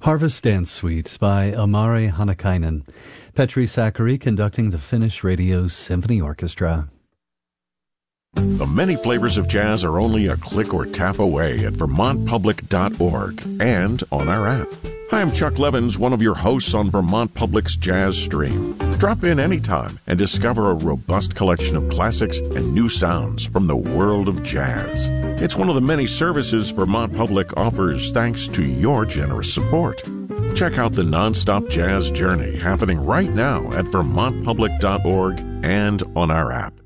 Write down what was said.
Harvest Dance Suite by Amari Hanakainen. Petri Sakari conducting the Finnish Radio Symphony Orchestra. The many flavors of jazz are only a click or tap away at VermontPublic.org and on our app. Hi, I'm Chuck Levins, one of your hosts on Vermont Public's Jazz Stream. Drop in anytime and discover a robust collection of classics and new sounds from the world of jazz. It's one of the many services Vermont Public offers thanks to your generous support. Check out the nonstop jazz journey happening right now at VermontPublic.org and on our app.